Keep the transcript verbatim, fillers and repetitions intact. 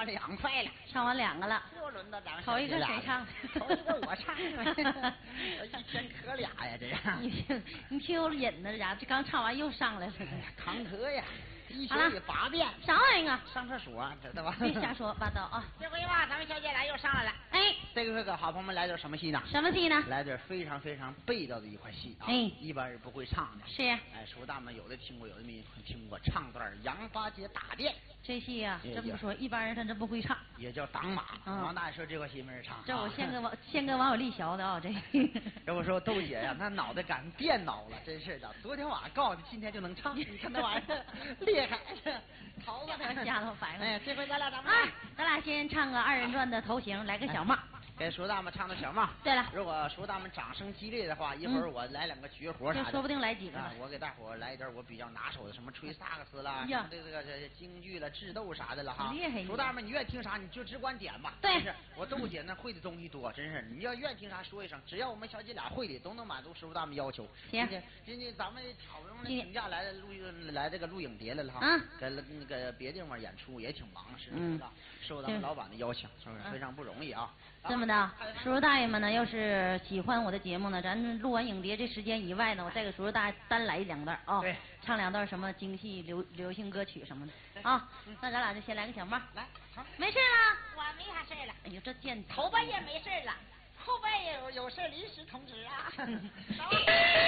两块了， 唱完两个了， 又轮到咱们头一个谁唱？ 头一个我唱的，一天磕俩呀，这样。 你听，你挺有瘾的，这家伙这刚唱完又上来了， 扛磕呀，一宿好了里八遍。 上来一个， 上厕所知道吧？ 别瞎说八道啊！ 这回吧，咱们小姐俩又上来了。 哎， 这个个好朋友们来点什么戏呢？ 什么戏呢？ 来点非常非常背道的一块戏啊！ 哎， 一般人不会唱的。 是呀。 哎，叔大们有的听过，有的没听过。唱段《杨八姐打店》。 这戏呀、啊，这么说，一般人他真不会唱。 也叫挡马。 嗯、 王大爷说这块戏没人唱。 这我献给王献给王有利学的啊、哦，这。 要不说豆姐呀、啊，那脑袋赶电脑了，真是的。昨天晚上告诉他，今天就能唱。你看那玩意儿厉害，桃子吓得反应。 哎，这回咱俩咱们、 啊，咱俩先唱个二人转的头型，来个小帽。哎给叔大们唱的小帽。 对了， 如果叔大们掌声激烈的话，一会儿我来两个绝活啥的， 就说不定来几个、 啊。我给大伙来一点我比较拿手的，什么吹萨克斯啦， 呀什么这个这京剧了、智斗啥的了哈。 厉害！ 叔大们，你愿意听啥你就只管点吧。 对， 是我豆姐那会的东西多，真是。你要愿意听啥说一声，只要我们小姐俩会的，都能满足叔大们要求。 行， 今天咱们好不容易请假来了录来这个录影碟来了哈。 啊， 在那个别地方演出也挺忙，是嗯， 受咱们老板的邀请，是不是非常不容易啊？ 这么的，叔叔大爷们呢，要是喜欢我的节目呢，咱录完影碟这时间以外呢，我再给叔叔大爷单来两段啊， 对， 唱两段什么京戏、流流行歌曲什么的啊。那咱俩就先来个小帽， 来，好， 没事了， 我没啥事了。 哎呦，这贱头半夜没事了，后半夜有有事临时通知啊。